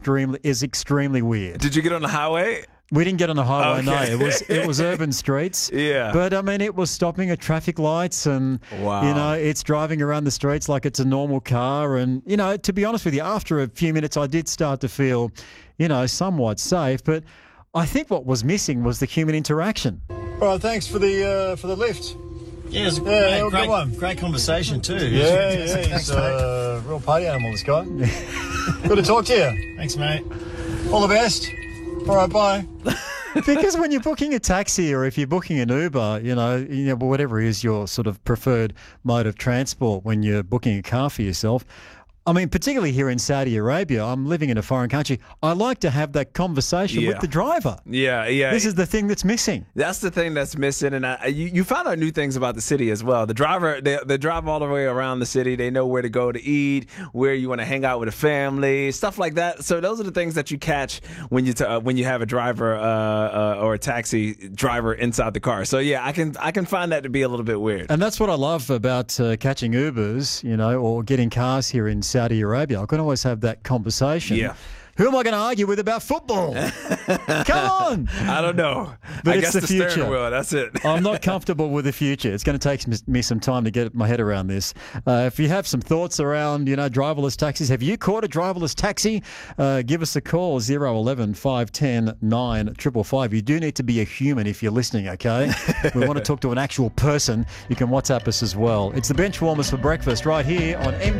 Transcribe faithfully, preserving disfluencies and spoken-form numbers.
extremely is extremely weird. Did you get on the highway? We didn't get on the highway, no. Okay. It was it was urban streets. Yeah. But, I mean, it was stopping at traffic lights and, Wow. you know, it's driving around the streets like it's a normal car. And, you know, to be honest with you, after a few minutes, I did start to feel, you know, somewhat safe. But I think what was missing was the human interaction. All right, thanks for the uh, for the lift. Yeah, it was a Yeah, great, yeah, good great, one. great conversation too. Yeah, yeah, he's a real party animal, this guy. Good to talk to you. Thanks, mate. All the best. All right, bye. Because when you're booking a taxi or if you're booking an Uber, you know, you know, whatever is your sort of preferred mode of transport when you're booking a car for yourself, I mean, particularly here in Saudi Arabia, I'm living in a foreign country. I like to have that conversation Yeah. with the driver. Yeah, yeah. This is the thing that's missing. That's the thing that's missing, and I, you, you found out new things about the city as well. The driver, they, they drive all the way around the city. They know where to go to eat, where you want to hang out with a family, stuff like that. So those are the things that you catch when you t- uh, when you have a driver uh, uh, or a taxi driver inside the car. So yeah, I can I can find that to be a little bit weird. And that's what I love about uh, catching Ubers, you know, or getting cars here in Saudi Arabia. I can always have that conversation. Yeah. Who am I going to argue with about football? Come on. I don't know. But I it's guess the the, future. steering wheel. That's it. I'm not comfortable with the future. It's going to take me some time to get my head around this. Uh, if you have some thoughts around, you know, driverless taxis, have you caught a driverless taxi? Uh, give us a call, zero one one, five one zero, nine five five five. You do need to be a human if you're listening, okay? We want to talk to an actual person. You can WhatsApp us as well. It's the Bench Warmers for breakfast right here on M.